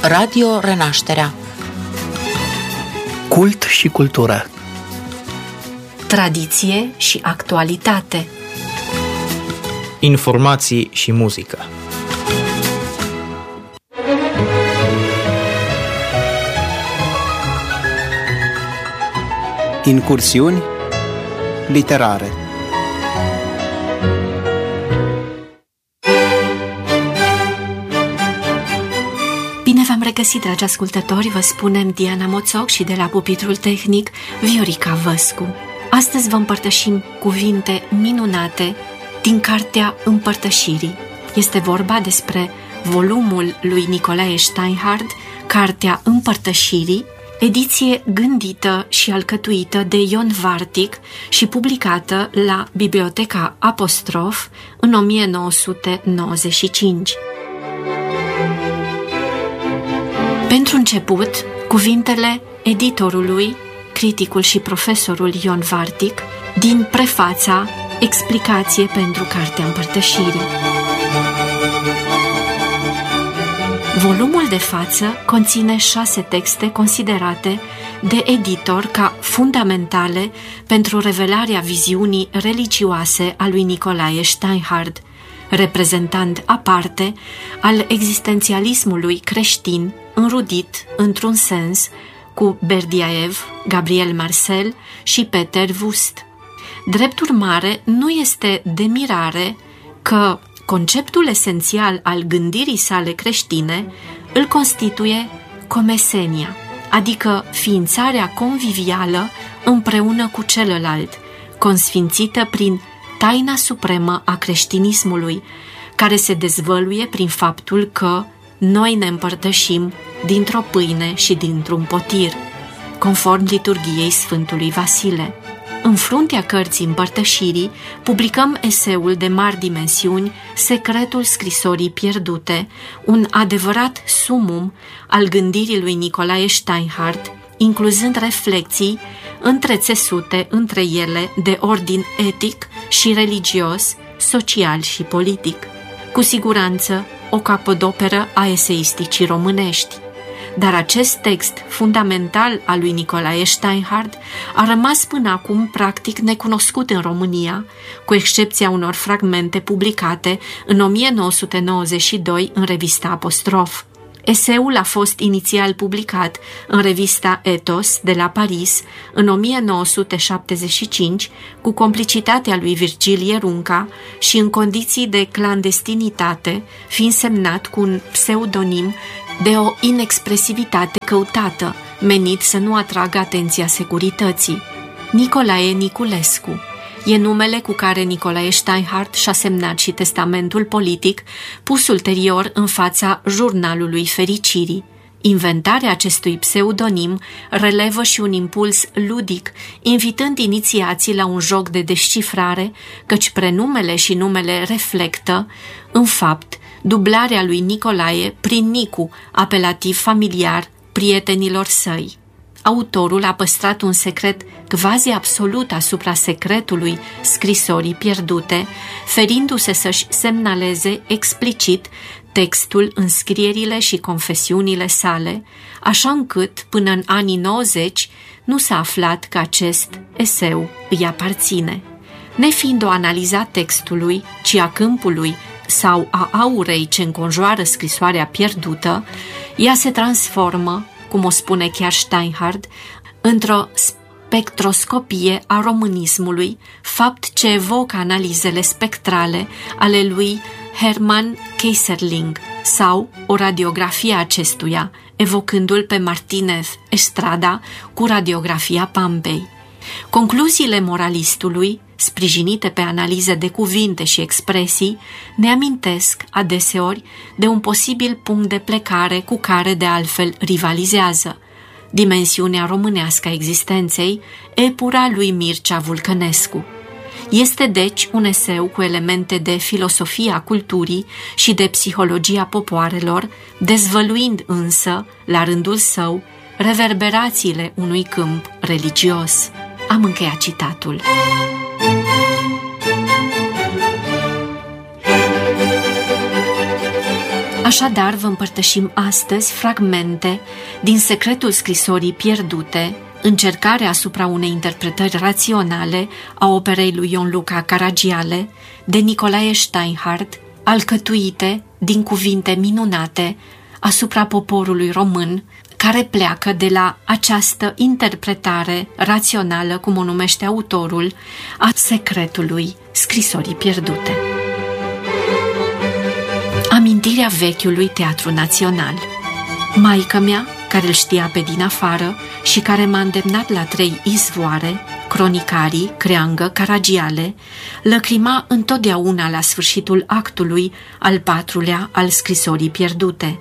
Radio Renașterea. Cult și cultură. Tradiție și actualitate. Informații și muzică. Incursiuni literare. Bine v-am regăsit, dragi ascultători, vă spunem Diana Moțoc și de la pupitrul tehnic Viorica Văscu. Astăzi vă împărtășim cuvinte minunate din Cartea Împărtășirii. Este vorba despre volumul lui Nicolae Steinhardt, Cartea Împărtășirii, ediție gândită și alcătuită de Ion Vartic și publicată la Biblioteca Apostrof în 1995. Pentru început, cuvintele editorului, criticul și profesorul Ion Vartic, din prefața Explicație pentru Cartea Împărtășirii. Volumul de față conține 6 texte considerate de editor ca fundamentale pentru revelarea viziunii religioase a lui Nicolae Steinhardt, reprezentant aparte al existențialismului creștin înrudit, într-un sens, cu Berdiaev, Gabriel Marcel și Peter Wust. Drept urmare, nu este de mirare că conceptul esențial al gândirii sale creștine îl constituie comesenia, adică ființarea convivială împreună cu celălalt, consfințită prin taina supremă a creștinismului, care se dezvăluie prin faptul că noi ne împărtășim dintr-o pâine și dintr-un potir, conform liturghiei Sfântului Vasile. În fruntea cărții Împărtășirii publicăm eseul de mari dimensiuni Secretul scrisorii pierdute, un adevărat sumum al gândirii lui Nicolae Steinhardt, incluzând reflexii întrețesute între ele de ordin etic și religios, social și politic. Cu siguranță, o capodoperă a eseisticii românești. Dar acest text fundamental al lui Nicolae Steinhardt a rămas până acum practic necunoscut în România, cu excepția unor fragmente publicate în 1992 în revista Apostrof. Eseul a fost inițial publicat în revista Ethos de la Paris în 1975 cu complicitatea lui Virgilie Runca și în condiții de clandestinitate, fiind semnat cu un pseudonim de o inexpresivitate căutată, menit să nu atragă atenția securității. Nicolae Niculescu e numele cu care Nicolae Steinhardt și-a semnat și testamentul politic, pus ulterior în fața Jurnalului Fericirii. Inventarea acestui pseudonim relevă și un impuls ludic, invitând inițiații la un joc de descifrare, căci prenumele și numele reflectă, în fapt, dublarea lui Nicolae prin Nicu, apelativ familiar prietenilor săi. Autorul a păstrat un secret quasi absolut asupra secretului scrisorii pierdute, ferindu-se să-și semnaleze explicit textul în scrierile și confesiunile sale, așa încât, până în anii 90, nu s-a aflat că acest eseu îi aparține. Nefiind o analiză a textului, ci a câmpului sau a aurei ce înconjoară scrisoarea pierdută, ea se transformă, cum o spune chiar Steinhardt, într-o spectroscopie a românismului, fapt ce evocă analizele spectrale ale lui Hermann Keyserling sau o radiografie a acestuia, evocându-l pe Martinez Estrada cu radiografia Pampei. Concluziile moralistului, sprijinite pe analize de cuvinte și expresii, ne amintesc adeseori de un posibil punct de plecare cu care de altfel rivalizează, dimensiunea românească a existenței, epura lui Mircea Vulcănescu. Este deci un eseu cu elemente de filosofia culturii și de psihologia popoarelor, dezvăluind însă, la rândul său, reverberațiile unui câmp religios. Am încheiat citatul. Așadar, vă împărtășim astăzi fragmente din Secretul scrisorii pierdute, încercarea asupra unei interpretări raționale a operei lui Ion Luca Caragiale de Nicolae Steinhardt, alcătuite din cuvinte minunate asupra poporului român, care pleacă de la această interpretare rațională, cum o numește autorul, a secretului scrisorii pierdute. Amintirea vechiului Teatru Național. Maică mea, care îl știa pe din afară și care m-a îndemnat la 3 izvoare, cronicarii, creangă, Caragiale, lăcrima întotdeauna la sfârșitul actului al 4-lea al scrisorii pierdute.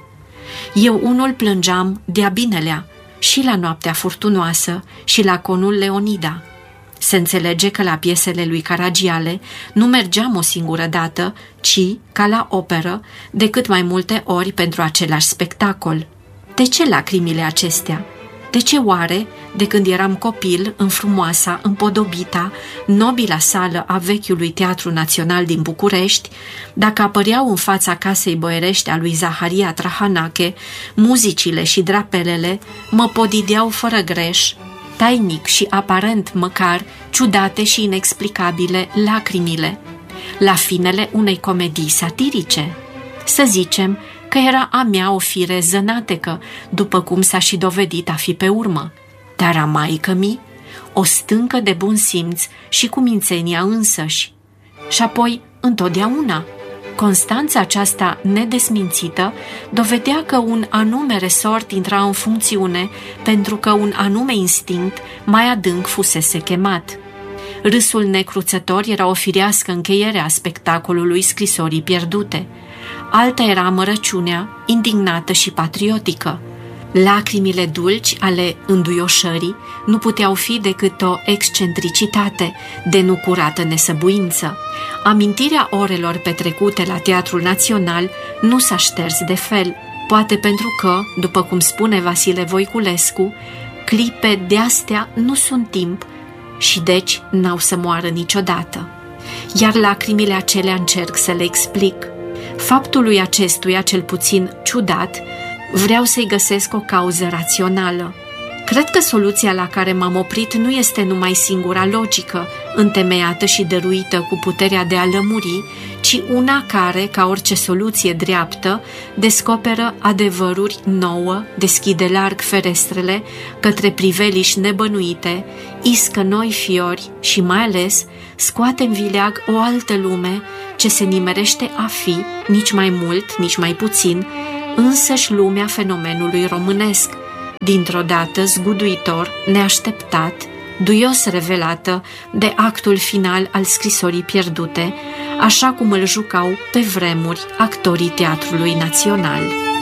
Eu unul plângeam de-a binelea și la Noaptea furtunoasă și la Conul Leonida. Se înțelege că la piesele lui Caragiale nu mergeam o singură dată, ci, ca la operă, de cât mai multe ori pentru același spectacol. De ce lacrimile acestea? De ce oare, de când eram copil, în frumoasa, împodobita, nobila sală a vechiului Teatru Național din București, dacă apăreau în fața casei boierești a lui Zaharia Trahanache, muzicile și drapelele mă podideau fără greș, tainic și aparent măcar, ciudate și inexplicabile lacrimile, la finele unei comedii satirice? Să zicem că era a mea o fire zănatecă, după cum s-a și dovedit a fi pe urmă, dar a maică-mi o stâncă de bun simț și cu mințenia însăși. Și apoi, întotdeauna, constanța aceasta nedesmințită dovedea că un anume resort intra în funcțiune pentru că un anume instinct mai adânc fusese chemat. Râsul necruțător era o firească încheiere a spectacolului scrisorii pierdute. Alta era amărăciunea, indignată și patriotică. Lacrimile dulci ale înduioșării nu puteau fi decât o excentricitate, de nu curată nesăbuință. Amintirea orelor petrecute la Teatrul Național nu s-a șters de fel, poate pentru că, după cum spune Vasile Voiculescu, clipe de-astea nu sunt timp și deci n-au să moară niciodată. Iar lacrimile acelea încerc să le explic. Faptului acestuia, cel puțin ciudat, vreau să-i găsesc o cauză rațională. Cred că soluția la care m-am oprit nu este numai singura logică, întemeiată și dăruită cu puterea de a lămuri, ci una care, ca orice soluție dreaptă, descoperă adevăruri nouă, deschide larg ferestrele către priveliși nebănuite, iscă noi fiori și, mai ales, scoate în vileag o altă lume ce se nimerește a fi, nici mai mult, nici mai puțin, însăși lumea fenomenului românesc, dintr-o dată zguduitor, neașteptat, duios revelată de actul final al scrisorii pierdute, așa cum îl jucau pe vremuri actorii Teatrului Național.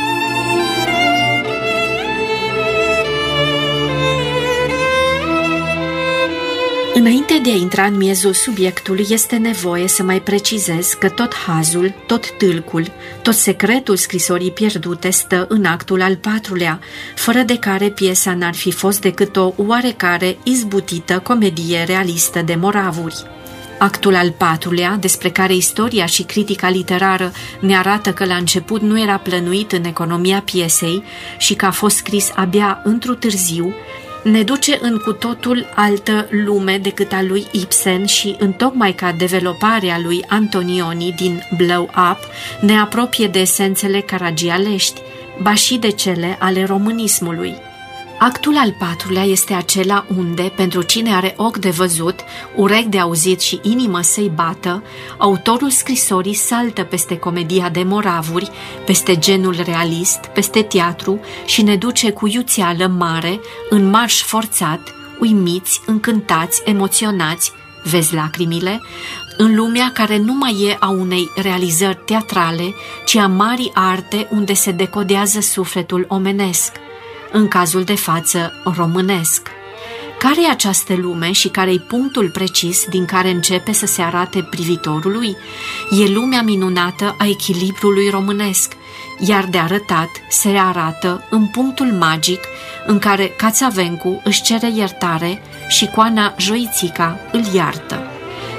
Înainte de a intra în miezul subiectului, este nevoie să mai precizez că tot hazul, tot tâlcul, tot secretul scrisorii pierdute stă în actul al 4-lea, fără de care piesa n-ar fi fost decât o oarecare izbutită comedie realistă de moravuri. Actul al 4-lea, despre care istoria și critica literară ne arată că la început nu era plănuit în economia piesei și că a fost scris abia într-un târziu, ne duce în cu totul altă lume decât a lui Ibsen și, întocmai ca developarea lui Antonioni din Blow Up, ne apropie de esențele caragialești, ba și de cele ale românismului. Actul al 4-lea este acela unde, pentru cine are ochi de văzut, urechi de auzit și inimă să-i bată, autorul scrisorii saltă peste comedia de moravuri, peste genul realist, peste teatru și ne duce cu iuțeală mare, în marș forțat, uimiți, încântați, emoționați, vezi lacrimile, în lumea care nu mai e a unei realizări teatrale, ci a marii arte unde se decodează sufletul omenesc, în cazul de față românesc. Care e această lume și care-i punctul precis din care începe să se arate privitorului? E lumea minunată a echilibrului românesc, iar de arătat se arată în punctul magic în care Cațavencu își cere iertare și Coana Joițica îl iartă.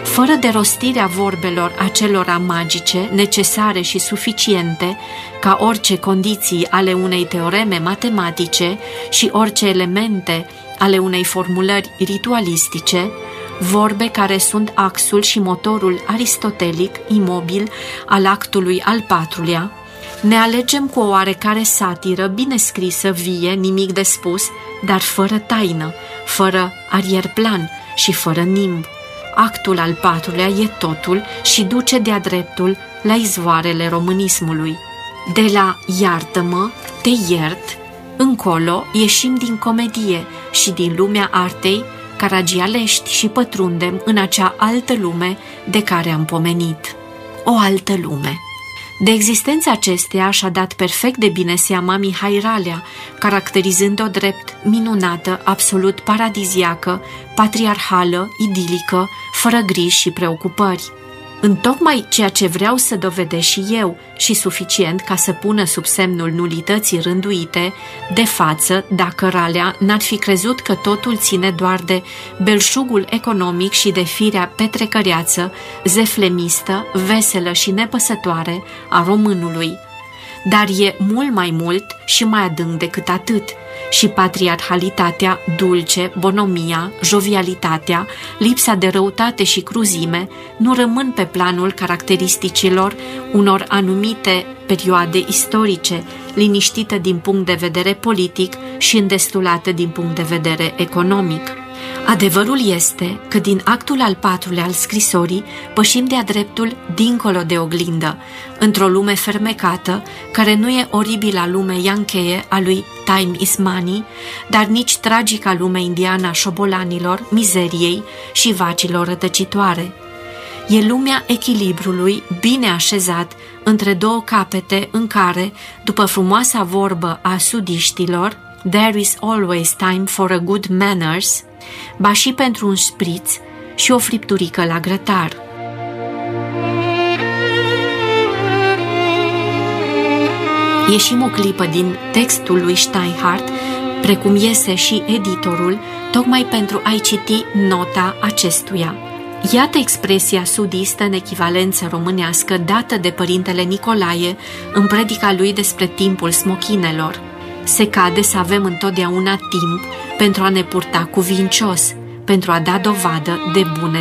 fără de rostirea vorbelor acelora magice, necesare și suficiente, ca orice condiții ale unei teoreme matematice și orice elemente ale unei formulări ritualistice, vorbe care sunt axul și motorul aristotelic, imobil, al actului al patrulea, ne alegem cu o oarecare satiră bine scrisă, vie, nimic de spus, dar fără taină, fără arierplan și fără nimb. Actul al patrulea e totul și duce de-a dreptul la izvoarele românismului. De la iartă-mă, te iert, încolo ieșim din comedie și din lumea artei caragialești și pătrundem în acea altă lume de care am pomenit. O altă lume. De existența acesteia și-a dat perfect de bine seama Mihai Ralea, caracterizând-o drept minunată, absolut paradiziacă, patriarhală, idilică, fără griji și preocupări. Întocmai ceea ce vreau să dovedesc și eu și suficient ca să pună sub semnul nulității rânduite de față dacă Ralea n-ar fi crezut că totul ține doar de belșugul economic și de firea petrecăreață, zeflemistă, veselă și nepăsătoare a românului. Dar e mult mai mult și mai adânc decât atât. Și patriarhalitatea dulce, bonomia, jovialitatea, lipsa de răutate și cruzime nu rămân pe planul caracteristicilor unor anumite perioade istorice, liniștită din punct de vedere politic și îndestulată din punct de vedere economic. Adevărul este că din actul al patrulea al scrisorii pășim de-a dreptul dincolo de oglindă, într-o lume fermecată, care nu e oribila lume iancheie a lui Time is Money, dar nici tragica lume indiană a șobolanilor, mizeriei și vacilor rătăcitoare. E lumea echilibrului bine așezat între două capete în care, după frumoasa vorbă a sudiștilor, "There is always time for a good manners", ba și pentru un șpriț și o fripturică la grătar. Ieșim o clipă din textul lui Steinhardt, precum iese și editorul, tocmai pentru a-i citi nota acestuia. Iată expresia sudistă în echivalență românească dată de părintele Nicolae în predica lui despre timpul smochinelor. Se cade să avem întotdeauna timp pentru a ne purta cuvincios, pentru a da dovadă de bune